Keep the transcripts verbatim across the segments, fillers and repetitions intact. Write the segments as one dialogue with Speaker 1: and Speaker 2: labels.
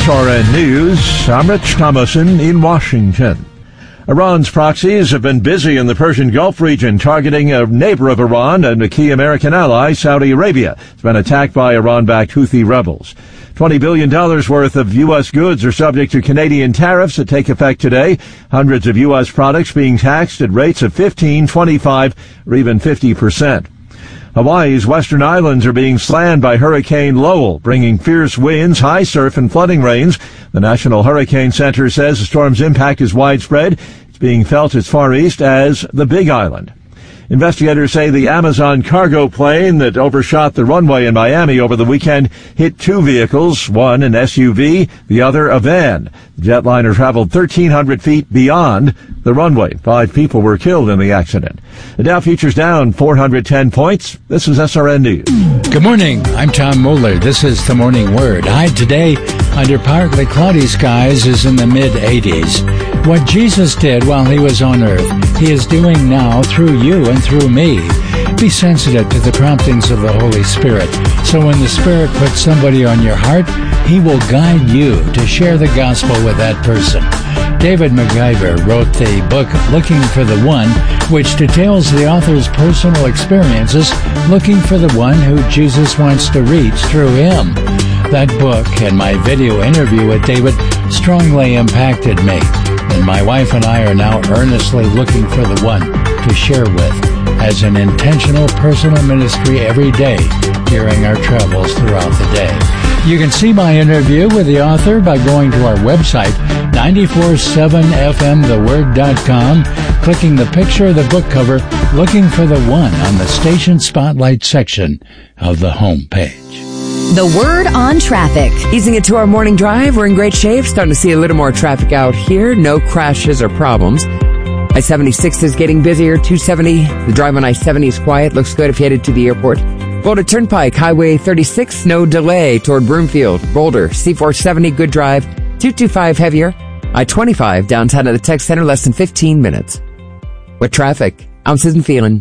Speaker 1: S R N News, I'm Rich Thomason in Washington. Iran's proxies have been busy in the Persian Gulf region, targeting a neighbor of Iran and a key American ally, Saudi Arabia. It's been attacked by Iran-backed Houthi rebels. twenty billion dollars worth of U S goods are subject to Canadian tariffs that take effect today. Hundreds of U S products being taxed at rates of fifteen, twenty-five, or even fifty percent. Hawaii's western islands are being slammed by Hurricane Lowell, bringing fierce winds, high surf, and flooding rains. The National Hurricane Center says the storm's impact is widespread. It's being felt as far east as the Big Island. Investigators say the Amazon cargo plane that overshot the runway in Miami over the weekend hit two vehicles, one an S U V, the other a van. The jetliner traveled thirteen hundred feet beyond the runway. Five people were killed in the accident. The Dow futures down four hundred ten points. This is S R N News.
Speaker 2: Good morning. I'm Tom Moeller. This is the Morning Word. High today under partly cloudy skies is in the mid eighties. What Jesus did while he was on earth, he is doing now through you and through me. Be sensitive to the promptings of the Holy Spirit, so when the Spirit puts somebody on your heart, he will guide you to share the gospel with that person. David MacGyver wrote the book Looking for the One, which details the author's personal experiences looking for the one who Jesus wants to reach through him. That book and my video interview with David strongly impacted me, and my wife and I are now earnestly looking for the one to share with as an intentional personal ministry every day during our travels throughout the day. You can see my interview with the author by going to our website, nine four seven f m the word dot com, clicking the picture of the book cover, looking for the one on the station spotlight section of the home page.
Speaker 3: The Word on traffic.
Speaker 4: Easing it to our morning drive, we're in great shape. Starting to see a little more traffic out here. No crashes or problems. I seventy-six is getting busier. two seventy, the drive on I seventy is quiet. Looks good if you're headed to the airport. Boulder Turnpike, Highway thirty-six, no delay toward Broomfield. Boulder, C four seventy, good drive. two twenty-five heavier. I twenty-five, downtown at the Tech Center, less than fifteen minutes. With traffic, I'm Susan Phelan.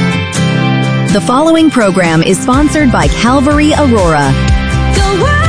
Speaker 3: The following program is sponsored by Calvary Aurora. The Word.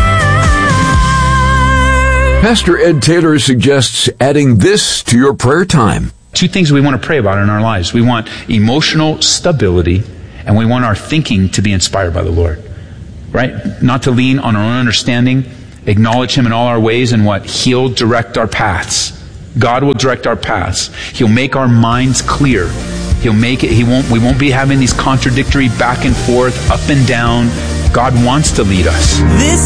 Speaker 5: Pastor Ed Taylor suggests adding this to your prayer time.
Speaker 6: Two things we want to pray about in our lives. We want emotional stability, and we want our thinking to be inspired by the Lord. Right? Not to lean on our own understanding, acknowledge Him in all our ways, and what? He'll direct our paths. God will direct our paths. He'll make our minds clear. He'll make it, he won't, we won't be having these contradictory back and forth, up and down. God wants to lead us. This